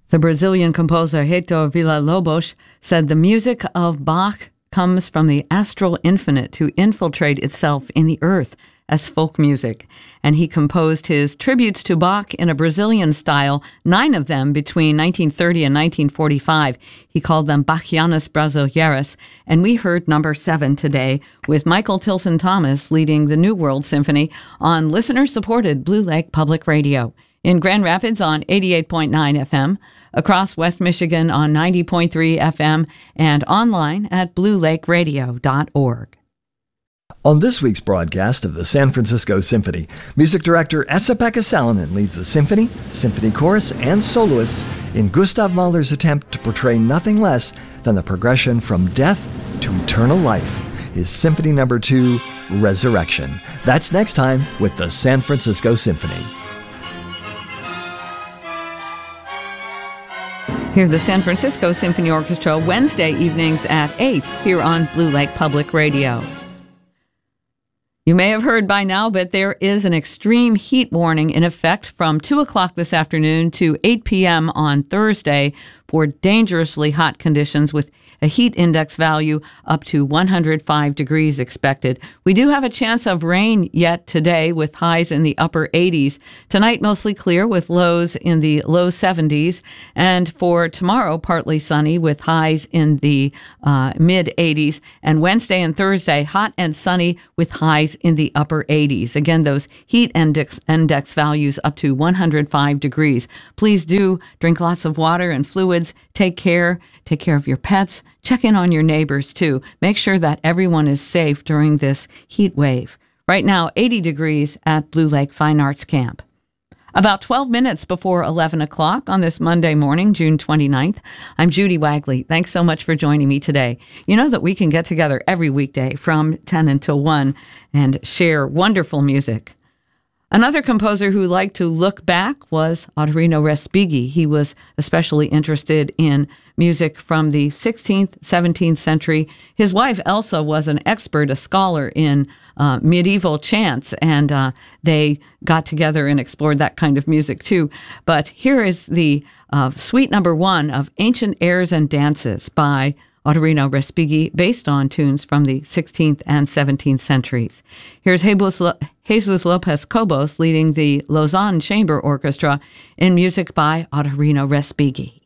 The Brazilian composer Heitor Villa-Lobos said the music of Bach comes from the astral infinite to infiltrate itself in the earth as folk music. And he composed his tributes to Bach in a Brazilian style, 9 of them between 1930 and 1945. He called them Bachianas Brasileiras. And we heard number 7 today with Michael Tilson Thomas leading the New World Symphony on listener-supported Blue Lake Public Radio. In Grand Rapids on 88.9 FM, across West Michigan on 90.3 FM, and online at bluelakeradio.org. On this week's broadcast of the San Francisco Symphony, music director Esa-Pekka Salonen leads the symphony, symphony chorus, and soloists in Gustav Mahler's attempt to portray nothing less than the progression from death to eternal life, his Symphony No. 2, Resurrection. That's next time with the San Francisco Symphony. Hear the San Francisco Symphony Orchestra Wednesday evenings at 8 here on Blue Lake Public Radio. You may have heard by now, but there is an extreme heat warning in effect from 2 o'clock this afternoon to 8 p.m. on Thursday for dangerously hot conditions with a heat index value up to 105 degrees expected. We do have a chance of rain yet today with highs in the upper 80s. Tonight, mostly clear with lows in the low 70s. And for tomorrow, partly sunny with highs in the mid 80s. And Wednesday and Thursday, hot and sunny with highs in the upper 80s. Again, those heat index values up to 105 degrees. Please do drink lots of water and fluids. Take care of your pets. Check in on your neighbors, too. Make sure that everyone is safe during this heat wave. Right now, 80 degrees at Blue Lake Fine Arts Camp. About 12 minutes before 11 o'clock on this Monday morning, June 29th, I'm Judy Wagley. Thanks so much for joining me today. You know that we can get together every weekday from 10 until 1 and share wonderful music. Another composer who liked to look back was Ottorino Respighi. He was especially interested in music from the 16th, 17th century. His wife, Elsa, was an expert, a scholar in medieval chants, and they got together and explored that kind of music too. But here is the suite number 1 of Ancient Airs and Dances by Ottorino Respighi, based on tunes from the 16th and 17th centuries. Here's Jesus Lopez Cobos leading the Lausanne Chamber Orchestra in music by Ottorino Respighi.